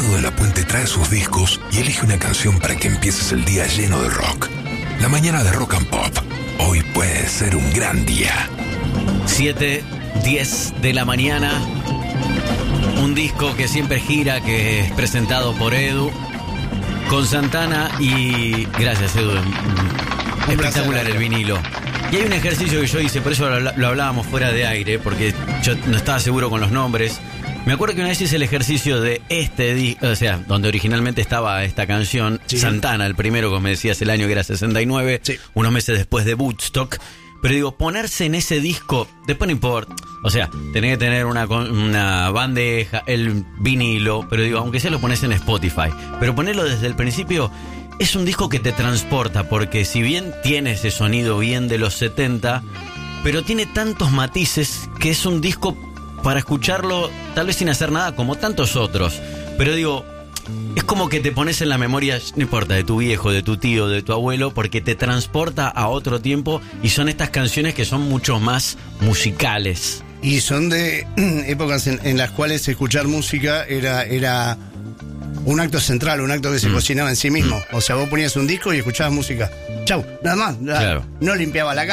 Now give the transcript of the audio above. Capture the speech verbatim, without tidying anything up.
Edu de la Puente trae sus discos y elige una canción para que empieces el día lleno de rock. La mañana de Rock and Pop. Hoy puede ser un gran día. siete, diez de la mañana. Un disco que siempre gira, que es presentado por Edu, con Santana y... Gracias, Edu. Espectacular el vinilo. Y hay un ejercicio que yo hice, por eso lo, lo hablábamos fuera de aire, porque yo no estaba seguro con los nombres. Me acuerdo que una vez hice el ejercicio de este disco, o sea, donde originalmente estaba esta canción, sí. Santana, el primero, como me decías, el año que era sesenta y nueve, sí. Unos meses después de Woodstock. Pero digo, ponerse en ese disco, después no importa. O sea, tenés que tener una, una bandeja, el vinilo, pero digo, aunque sea lo pones en Spotify. Pero ponerlo desde el principio, es un disco que te transporta, porque si bien tiene ese sonido bien de los setenta, pero tiene tantos matices que es un disco para escucharlo tal vez sin hacer nada, como tantos otros. Pero digo, es como que te pones en la memoria, no importa, de tu viejo, de tu tío, de tu abuelo, porque te transporta a otro tiempo y son estas canciones que son mucho más musicales. Y son de épocas en, en las cuales escuchar música era, era un acto central, un acto que se mm. cocinaba en sí mismo. O sea, vos ponías un disco y escuchabas música. Chau, nada más. Claro. No limpiaba la casa.